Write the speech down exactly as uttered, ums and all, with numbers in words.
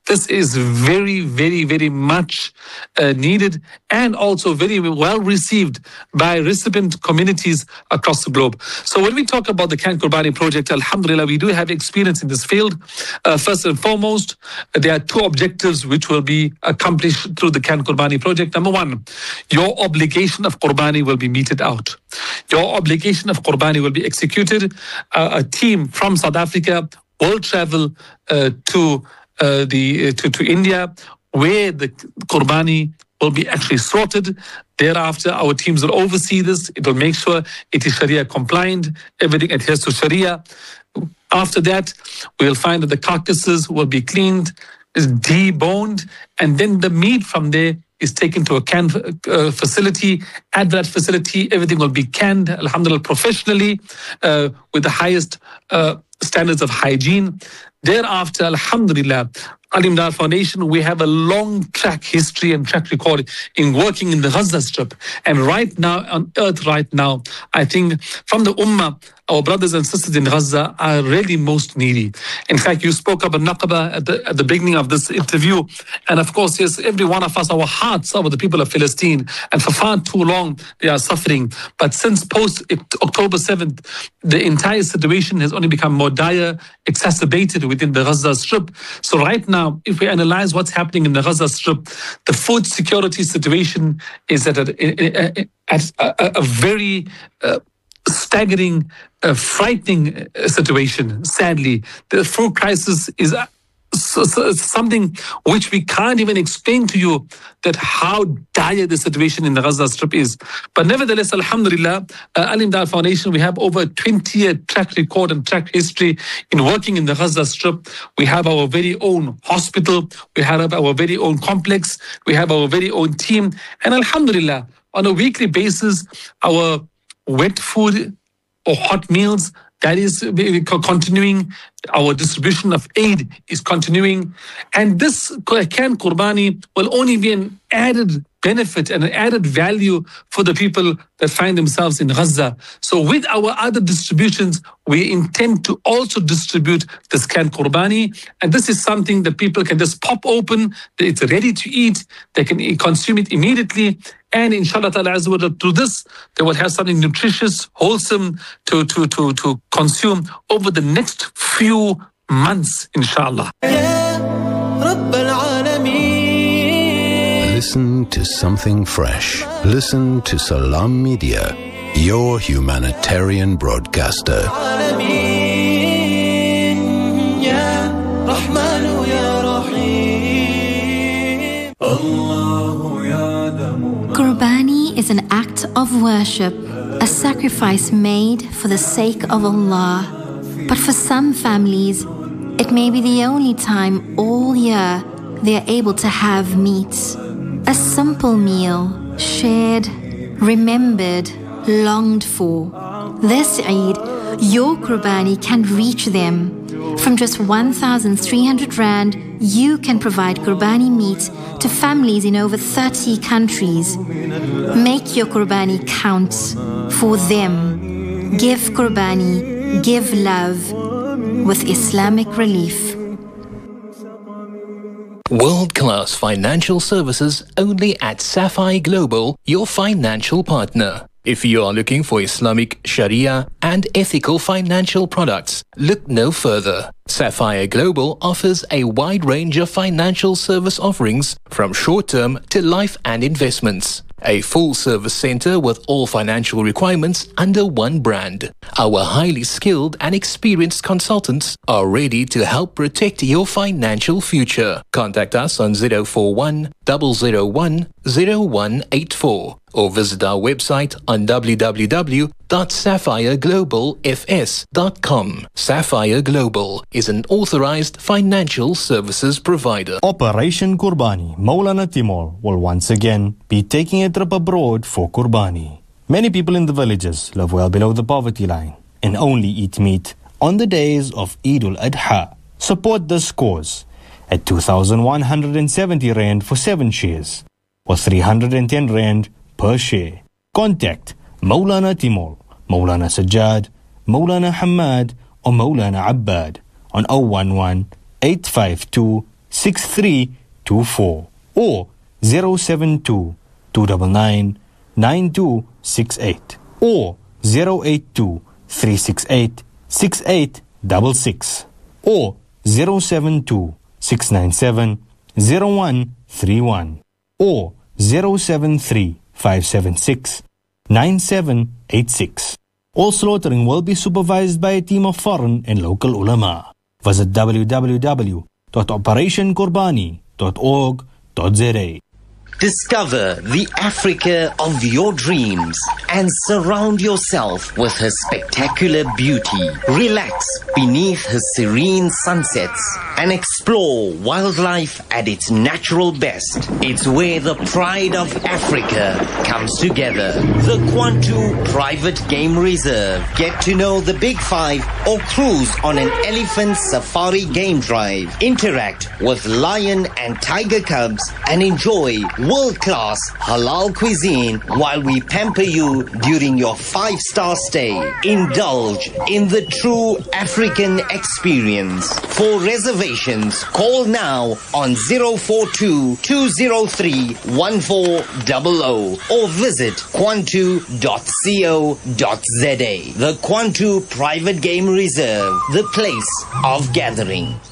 This is very, very, very much uh, needed and also very well received by recipient communities across the globe. So when we talk about the Can Qurbani project, alhamdulillah, we do have experience in this field. Uh, first and foremost, there are two objectives which will be accomplished through the Can Qurbani project. Number one, your obligation of Qurbani will be meted out. Your obligation of Qurbani will be executed. Uh, a team from South Africa will travel uh, to uh, the uh, to, to India, where the Qurbani will be actually sorted. Thereafter, our teams will oversee this. It will make sure it is Sharia compliant. Everything adheres to Sharia. After that, we will find that the carcasses will be cleaned, is deboned, and then the meat from there is taken to a can uh, facility. At that facility, everything will be canned, alhamdulillah, professionally, uh, with the highest uh, standards of hygiene. Thereafter, alhamdulillah, Al-Imdad Foundation, we have a long track history and track record in working in the Gaza Strip. And right now, on earth right now, I think from the Ummah, our brothers and sisters in Gaza are really most needy. In fact, you spoke about Naqaba at the, at the beginning of this interview. And of course, yes, every one of us, our hearts are with the people of Palestine. And for far too long, they are suffering. But since post-October seventh, the entire situation has only become more dire, exacerbated within the Gaza Strip. So right now, if we analyze what's happening in the Gaza Strip, the food security situation is at a, at a, a very uh, staggering, uh, frightening situation. Sadly, the food crisis is uh, so, so something which we can't even explain to you, that how dire the situation in the Gaza Strip is. But nevertheless, alhamdulillah, uh, Al-Imdad Foundation, we have over twenty year track record and track history in working in the Gaza Strip. We have our very own hospital. We have our very own complex. We have our very own team. And alhamdulillah, on a weekly basis, our wet food or hot meals, that is continuing. Our distribution of aid is continuing. And this Can Qurbani will only be an added benefit and an added value for the people that find themselves in Gaza. So with our other distributions, we intend to also distribute this Can Qurbani. And this is something that people can just pop open. It's ready to eat. They can consume it immediately. And inshallah ta'ala azza wa jalla, through this, they will have something nutritious, wholesome to, to, to, to consume over the next few months, inshallah. Listen to something fresh. Listen to Salam Media, your humanitarian broadcaster. Qurbani is an act of worship, a sacrifice made for the sake of Allah. But for some families, it may be the only time all year they are able to have meat. A simple meal, shared, remembered, longed for. This Eid, your Qurbani can reach them. From just one thousand three hundred rand, you can provide Qurbani meat to families in over thirty countries. Make your Qurbani count for them. Give Qurbani, give love with Islamic Relief. World-class financial services only at Sapphire Global, your financial partner. If you are looking for Islamic Sharia and ethical financial products, look no further. Sapphire Global offers a wide range of financial service offerings from short-term to life and investments. A full-service center with all financial requirements under one brand. Our highly skilled and experienced consultants are ready to help protect your financial future. Contact us on zero four one, zero zero one, zero one eight four or visit our website on w w w dot sapphire global f s dot com. Sapphire Global is an authorized financial services provider. Operation Qurbani. Maulana Timur will once again be taking a trip abroad for Qurbani. Many people in the villages live well below the poverty line and only eat meat on the days of Eid al-Adha. Support this cause at two thousand one hundred seventy rand for seven shares or three hundred ten rand per share. Contact Maulana Timur, Maulana Sajjad, Maulana Hamad or Maulana Abbad on zero one one, eight five two, six three two four or zero seven two, two nine nine, nine two six eight or zero eight two, three six eight, six eight six six or zero seven two, six nine seven, zero one three one or zero seven three, five seven six, nine seven eight six. All slaughtering will be supervised by a team of foreign and local ulama. Visit w w w dot operation qurbani dot org dot z a. Discover the Africa of your dreams and surround yourself with her spectacular beauty. Relax beneath her serene sunsets and explore wildlife at its natural best. It's where the pride of Africa comes together. The Kwantu Private Game Reserve. Get to know the Big Five or cruise on an elephant safari game drive. Interact with lion and tiger cubs and enjoy world-class halal cuisine while we pamper you during your five-star stay. Indulge in the true African experience. For reservations, call now on zero four two, two zero three, one four zero zero or visit kwantu dot co dot z a. The Kwantu Private Game Reserve, the place of gathering.